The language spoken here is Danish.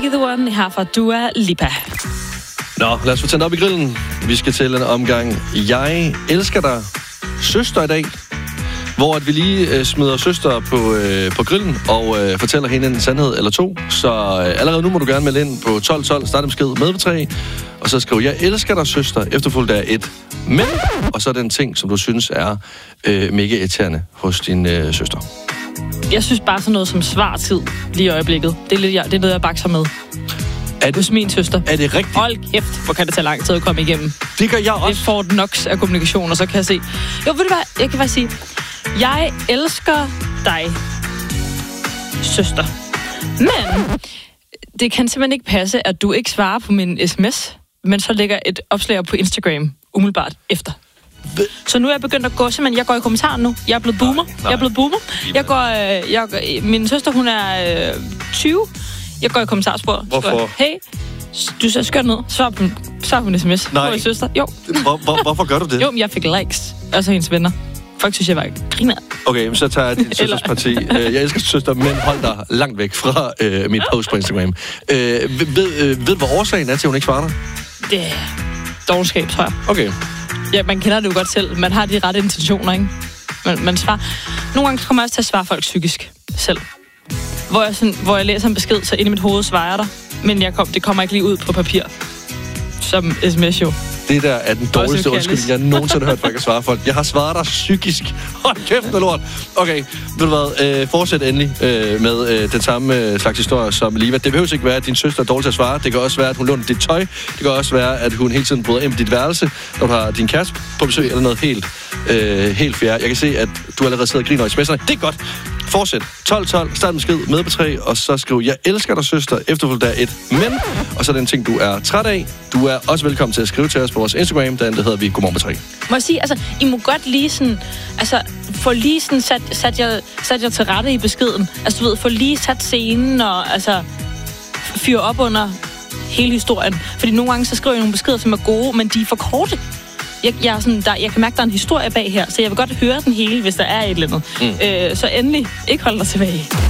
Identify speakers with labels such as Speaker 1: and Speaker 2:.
Speaker 1: Make the One her fra Dua Lipa.
Speaker 2: Nå, lad os få tændt op i grillen. Vi skal til en omgang Jeg elsker dig, søster i dag. Hvor at vi lige smider søster på grillen og fortæller hende en sandhed eller to. Så allerede nu må du gerne melde ind på 1212, start en besked med på 3. Og så skriv, jeg elsker dig, søster, efterfulgt af et men. Og så den ting, som du synes er mega irriterende hos din søster.
Speaker 1: Jeg synes bare sådan noget som svartid lige i øjeblikket. Det er noget, jeg bakser med. Hos min søster.
Speaker 2: Er det rigtigt?
Speaker 1: Hold kæft, hvor kan det tage lang tid at komme igennem.
Speaker 2: Det gør jeg også.
Speaker 1: Det får Knox af kommunikation, og så kan jeg se... Jo, ved du hvad? Jeg kan bare sige... Jeg elsker dig, søster. Men det kan simpelthen ikke passe, at du ikke svarer på min sms, men så lægger et opslag op på Instagram umiddelbart efter. Så nu er jeg begyndt at gå, simpelthen, jeg går i kommentaren nu. Jeg er blevet boomer. Jeg er blevet boomer. Min søster, hun er 20. Jeg går i kommentarspor.
Speaker 2: Hvorfor?
Speaker 1: Hey, du ser skørt ned. Så hun sms.
Speaker 2: Nej.
Speaker 1: På søster. Jo.
Speaker 2: Hvorfor gør du det?
Speaker 1: Jo, men jeg fik likes. Og så hendes venner. Folk synes, jeg var griner.
Speaker 2: Okay, så tager jeg din søsters parti. Jeg elsker søster, men hold dig langt væk fra mit post på Instagram. Ved du, hvad årsagen er til, at hun ikke svarer dig?
Speaker 1: Det er dovenskab, tror jeg.
Speaker 2: Okay.
Speaker 1: Ja, man kender det jo godt selv. Man har de rette intentioner, ikke? Man svarer. Nogle gange kommer jeg også til at svare folk psykisk selv. Hvor jeg læser en besked, så ind i mit hoved svarer der. Men det kommer ikke lige ud på papir. Som sms jo.
Speaker 2: Det der er den dårligste undskyldning, jeg nogensinde har hørt, for at svare folk. Jeg har svaret dig psykisk. Hold kæft med lort. Okay, ved du hvad? Fortsæt endelig med den samme slags historie som Liva. Det behøver ikke være, at din søster er dårlig til at svare. Det kan også være, at hun låner dit tøj. Det kan også være, at hun hele tiden bryder ind på dit værelse, når du har din kæreste på besøg, eller noget helt fjerde. Jeg kan se, at du allerede sidder og griner i sms'erne. Det er godt. Fortsæt. 1212, start med skid, med på 3, og så skriv, jeg elsker dig, søster, efterfulgt af et men, og så den ting, du er træt af. Du er også velkommen til at skrive til os på vores Instagram, der hedder vi Godmorgen på 3.
Speaker 1: Må jeg sige, altså, I må godt lige sådan, altså, få lige sådan sat jer til rette i beskeden. Altså, du ved, få lige sat scenen, og altså, fyre op under hele historien. Fordi nogle gange, så skriver jeg nogle beskeder, som er gode, men de er for korte. Jeg kan mærke, der er en historie bag her, så jeg vil godt høre den hele, hvis der er et eller andet. Så endelig, ikke hold dig tilbage.